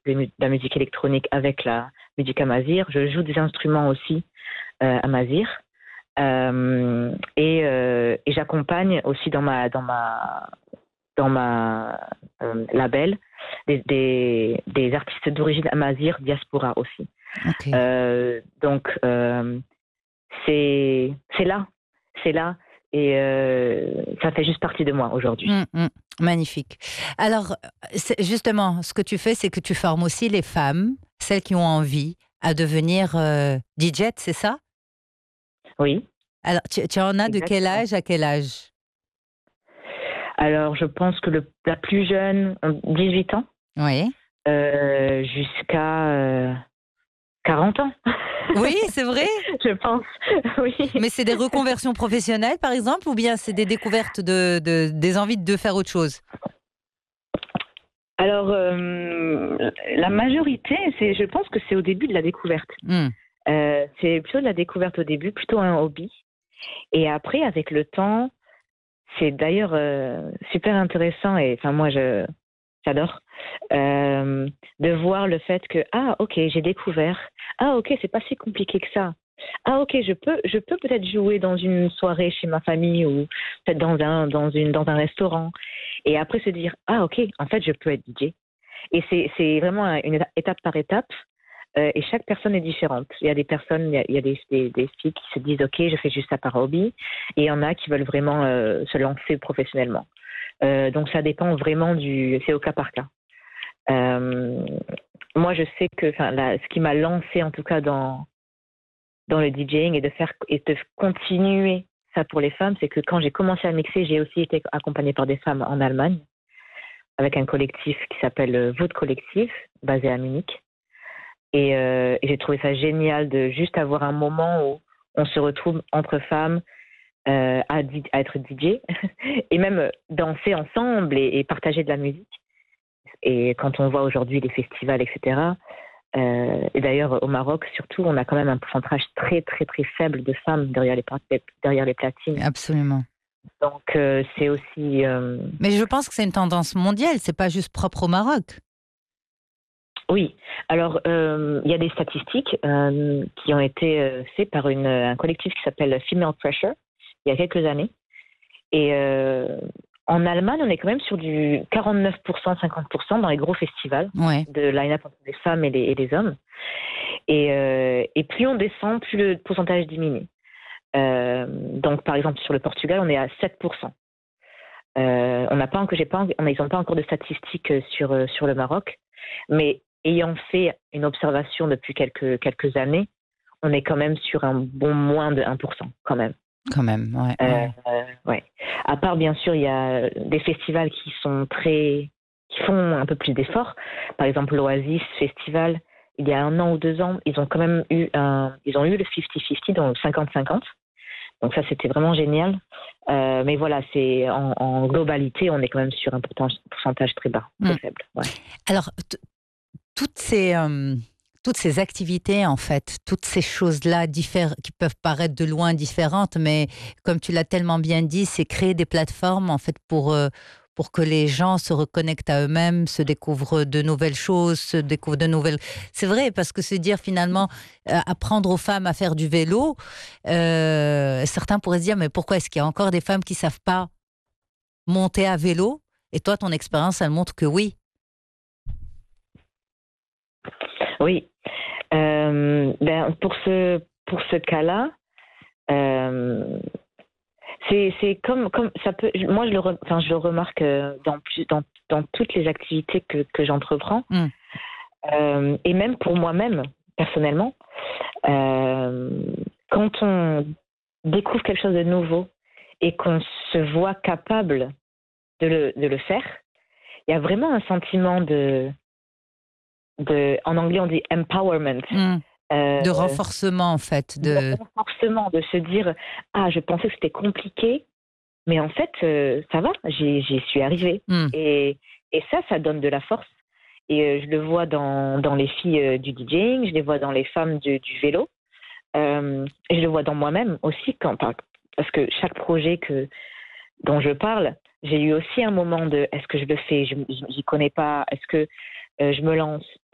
de la musique électronique avec la musique amazigh. Je joue des instruments aussi amazigh. Et j'accompagne aussi dans ma label des artistes d'origine amazigh diaspora aussi. Okay. Donc c'est là et ça fait juste partie de moi aujourd'hui. Magnifique. Alors justement, ce que tu fais, c'est que tu formes aussi les femmes, celles qui ont envie, à devenir DJ, c'est ça? Oui. Alors tu en as de quel Exactement. âge à quel âge? Alors je pense que la plus jeune, 18 ans, Oui. jusqu'à 40 ans. Oui, c'est vrai? Je pense, oui. Mais c'est des reconversions professionnelles, par exemple, ou bien c'est des découvertes des envies de faire autre chose? Alors, la majorité, je pense que c'est au début de la découverte. C'est plutôt de la découverte au début, plutôt un hobby. Et après, avec le temps, c'est d'ailleurs super intéressant et enfin moi j'adore de voir le fait que ok, j'ai découvert, ok, c'est pas si compliqué que ça. Ok, je peux peut-être jouer dans une soirée chez ma famille ou peut-être dans un restaurant et après se dire ok, en fait je peux être DJ. Et c'est vraiment une étape par étape. Et chaque personne est différente. Il y a des personnes, il y a des filles qui se disent ok, je fais juste ça par hobby, et il y en a qui veulent vraiment se lancer professionnellement. Donc ça dépend vraiment c'est au cas par cas. Moi, je sais que ce qui m'a lancé en tout cas dans le DJing et de continuer ça pour les femmes, c'est que quand j'ai commencé à mixer, j'ai aussi été accompagnée par des femmes en Allemagne avec un collectif qui s'appelle Vote Collectif, basé à Munich. Et j'ai trouvé ça génial de juste avoir un moment où on se retrouve entre femmes à être DJ et même danser ensemble et partager de la musique. Et quand on voit aujourd'hui les festivals, etc., et d'ailleurs au Maroc surtout, on a quand même un pourcentage très très très faible de femmes derrière les platines. Absolument. Donc c'est aussi... Mais je pense que c'est une tendance mondiale, c'est pas juste propre au Maroc. Oui, alors il y a des statistiques qui ont été faites par un collectif qui s'appelle Female Pressure il y a quelques années. Et en Allemagne, on est quand même sur du 49%, 50% dans les gros festivals de line-up entre les femmes et les hommes. Et plus on descend, plus le pourcentage diminue. Donc par exemple sur le Portugal, on est à 7%. Ils n'ont pas encore de statistiques sur le Maroc, mais ayant fait une observation depuis quelques années, on est quand même sur un bon moins de 1%, quand même. Quand même, ouais. À part, bien sûr, il y a des festivals qui font un peu plus d'efforts. Par exemple, l'Oasis Festival, il y a 1 an ou 2 ans, ils ont quand même eu le 50-50, donc 50-50. Donc ça, c'était vraiment génial. Mais voilà, c'est en globalité, on est quand même sur un pourcentage très bas, très faible. Ouais. Alors, toutes ces activités, en fait, toutes ces choses-là qui peuvent paraître de loin différentes, mais comme tu l'as tellement bien dit, c'est créer des plateformes, en fait, pour que les gens se reconnectent à eux-mêmes, se découvrent de nouvelles choses, se découvrent de nouvelles... C'est vrai, parce que se dire finalement, apprendre aux femmes à faire du vélo, certains pourraient se dire, mais pourquoi est-ce qu'il y a encore des femmes qui ne savent pas monter à vélo? Et toi, ton expérience, elle montre que oui. Oui. Pour ce cas-là, c'est comme ça peut. Moi, je le remarque dans toutes les activités que j'entreprends, et même pour moi-même personnellement, quand on découvre quelque chose de nouveau et qu'on se voit capable de le faire, il y a vraiment un sentiment en anglais on dit empowerment. De renforcement, en fait. De renforcement, de se dire je pensais que c'était compliqué, mais en fait ça va, j'y suis arrivée. Et ça donne de la force. Et je le vois dans les filles du DJing, je les vois dans les femmes du vélo, et je le vois dans moi-même aussi, parce que chaque projet dont je parle, j'ai eu aussi un moment de est-ce que je le fais, j'y connais pas, est-ce que je me lance.